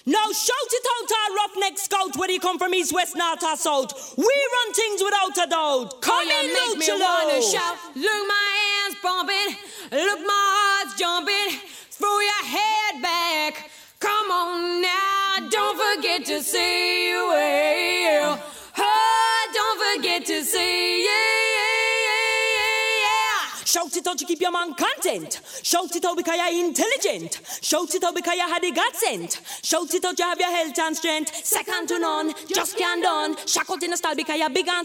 Now shout it out, our roughneck scout, whether you come from east, west, north or south. We run things without a doubt. Come in, make me wanna shout. Look, my hands pumping. Look, my heart's jumping. Throw your head back. Come on now, don't forget to say yeah. Oh, don't forget to say yeah. Shout it out to keep your man content. Shout it out because you're intelligent. Shout it out because you had the God sent. Shout it out you have your health and strength. Second to none, just can't done. Shout out in the style because you're big and